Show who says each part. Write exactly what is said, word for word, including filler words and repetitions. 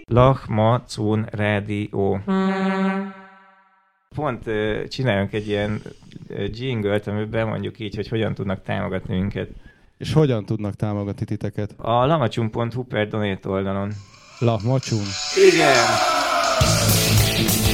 Speaker 1: Lachmacun Rádió. Pont uh, csináljunk egy ilyen uh, jingle-t, amiben mondjuk így, hogy hogyan tudnak támogatni minket.
Speaker 2: És hogyan tudnak támogatni titeket?
Speaker 1: A lamacsun pont hu per donate oldalon.
Speaker 2: Lachmacsun?
Speaker 1: Igen!